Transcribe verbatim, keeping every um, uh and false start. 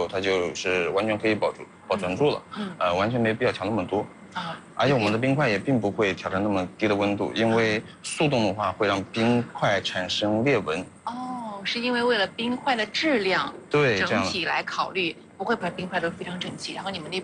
它就是完全可以保住保存住了。嗯，呃，完全没必要调那么多。啊，而且我们的冰块也并不会调到那么低的温度，因为速冻的话会让冰块产生裂纹。 哦，是因为为了冰块的质量， 对， 整体来考虑，不会把冰块都非常整齐。然后你们那边